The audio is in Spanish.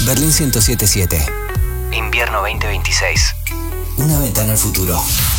Berlín 1077. Invierno 2026. Una ventana al futuro.